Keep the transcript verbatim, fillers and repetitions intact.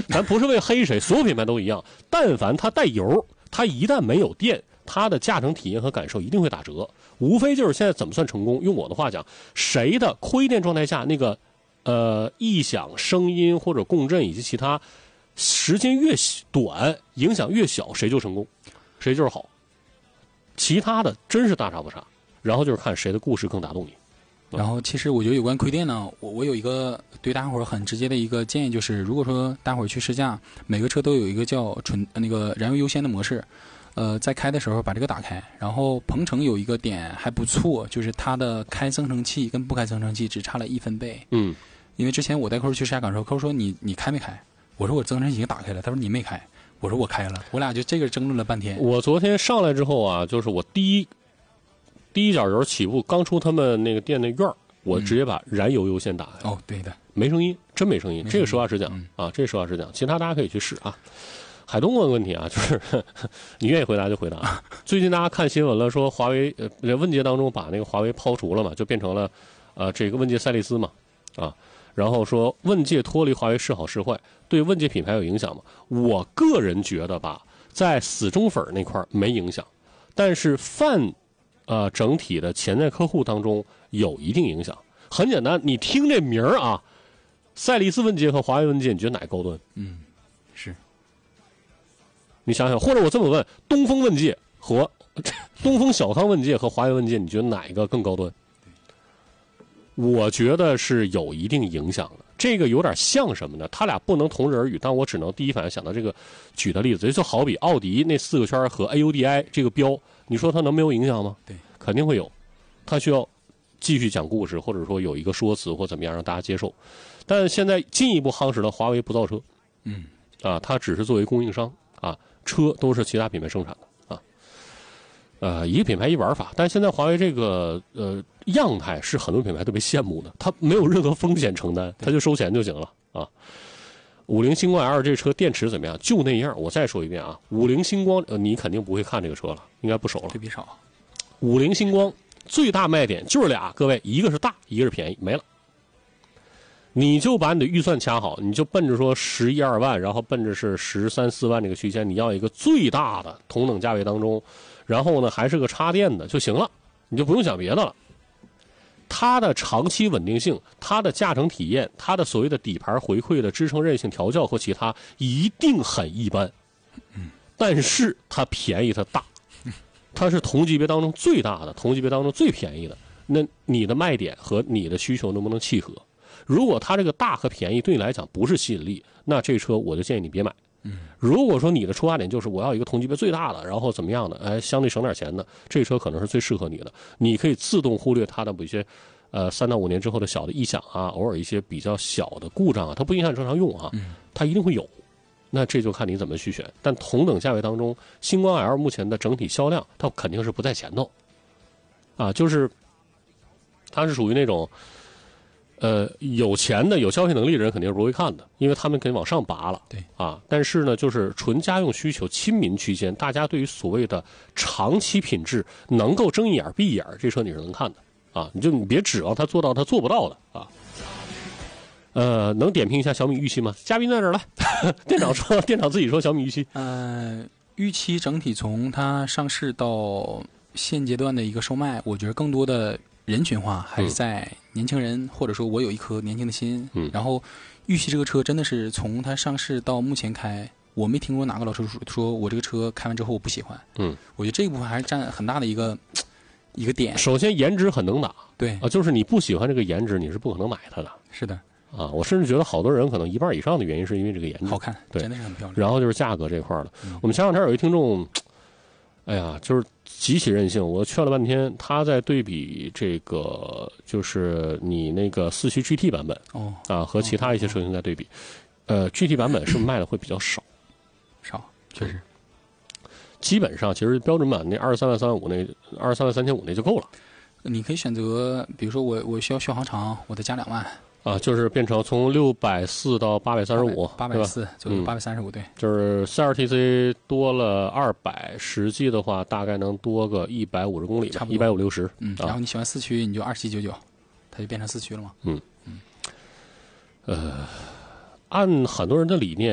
咱不是为黑谁，所有品牌都一样，但凡它带油，它一旦没有电，它的驾乘体验和感受一定会打折。无非就是现在怎么算成功，用我的话讲，谁的亏电状态下那个呃异响、声音或者共振以及其他时间越短，影响越小，谁就成功，谁就是好。其他的真是大差不差，然后就是看谁的故事更打动你。 然后其实我觉得有关亏电呢，我我有一个对大伙儿很直接的一个建议，就是如果说大伙儿去试驾，每个车都有一个叫纯那个燃油优先的模式，呃，在开的时候把这个打开。然后鹏程有一个点还不错，就是它的开增程器跟不开增程器只差了一分贝。 嗯， 因为之前我带客户去试驾感受，客户说你你开没开？我说我增程器已经打开了，他说你没开，我说我开了，我俩就这个争论了半天。 我昨天上来之后啊，就是我第一第一脚油起步刚出他们那个店那院儿，我直接把燃油优先打开。 嗯、哦，对的， 没声音，真没声音。 没声音这个实话实讲、 嗯、 啊，这个实话实讲。其他大家可以去试啊。海东问问题啊，就是呵呵你愿意回答就回答。啊、最近大家看新闻了，说华为呃问界当中把那个华为抛除了嘛，就变成了呃这个问界赛力斯嘛啊。然后说问界脱离华为是好是坏，对问界品牌有影响吗？我个人觉得吧，在死忠粉那块没影响，但是泛呃整体的潜在客户当中有一定影响。很简单，你听这名儿啊，赛力斯问界和华为问界，你觉得哪个高端？ 嗯，是。 你想想，或者我这么问，东风问界和东风小康问界和华为问界，你觉得哪一个更高端？我觉得是有一定影响的。这个有点像什么呢？他俩不能同日而语，但我只能第一反应想到这个举的例子，就好比奥迪那四个圈和 A U D I 这个标，你说它能没有影响吗？ 对， 肯定会有。它需要继续讲故事，或者说有一个说辞或怎么样让大家接受。但现在进一步夯实了华为不造车， 嗯， 啊，它只是作为供应商啊，车都是其他品牌生产的啊。呃，一个品牌一玩法，但现在华为这个呃样态是很多品牌特别羡慕的，它没有任何风险承担，它就收钱就行了啊。五菱星光 L 这车电池怎么样？就那样。我再说一遍啊，五菱星光呃你肯定不会看这个车了，应该不熟了。 对比少。 五菱星光最大卖点就是俩，各位，一个是大，一个是便宜，没了。你就把你的预算掐好，你就奔着说十一二万，然后奔着是十三四万这个区间，你要一个最大的同等价位当中，然后呢还是个插电的就行了，你就不用想别的了。它的长期稳定性，它的驾乘体验，它的所谓的底盘回馈的支撑韧性调教和其他一定很一般，但是它便宜它大，它是同级别当中最大的，同级别当中最便宜的。那你的卖点和你的需求能不能契合？如果它这个大和便宜对你来讲不是吸引力，那这车我就建议你别买。如果说你的出发点就是我要一个同级别最大的，然后怎么样的，哎，相对省点钱的，这车可能是最适合你的。你可以自动忽略它的一些，呃，三到五年之后的小的异响啊，偶尔一些比较小的故障啊，它不影响正常用啊，它一定会有。那这就看你怎么去选。但同等价位当中，星光 L 目前的整体销量，它肯定是不在前头，啊，就是它是属于那种。呃，有钱的、有消费能力的人肯定是不会看的，因为他们肯定往上拔了。 对啊，但是呢，就是纯家用需求、亲民区间，大家对于所谓的长期品质能够睁一眼闭一眼，这车你是能看的啊。你就你别指望它做到它做不到的啊。呃，能点评一下小米预期吗？嘉宾在这儿来，店长说，店长自己说小米预期。 呃，预期整体从它上市到现阶段的一个售卖，我觉得更多的人群化还是在年轻人，嗯、或者说我有一颗年轻的心。 嗯， 然后预期这个车真的是从它上市到目前开，我没听过哪个老车主说我这个车开完之后我不喜欢。 嗯， 我觉得这一部分还是占很大的一个一个点。 首先颜值很能打， 对啊，就是你不喜欢这个颜值，你是不可能买它的。 是的。 啊，我甚至觉得好多人可能一半以上的原因是因为这个颜值好看， 对， 真的是很漂亮。 然后就是价格这块了。 嗯、 我们前两天有一听众，哎呀，就是极其任性，我劝了半天，他在对比这个就是你那个四驱 G T 版本哦啊和其他一些车型在对比，哦、呃 ，G T 版本是卖的会比较少， 少确实。 基本上，其实标准版那二十三万三万五那二十三万三千五那就够了。 你可以选择，比如说我我需要续航长，我再加两万。 啊，就是变成从六百四到八百三十五， 八百四左右，八百三十五，对， 就是 C R T C 多了二百，实际的话大概能多个一百五十公里吧，一百五六十。 嗯，然后你喜欢四驱，你就二七九九，它就变成四驱了嘛。 嗯嗯，呃，按很多人的理念。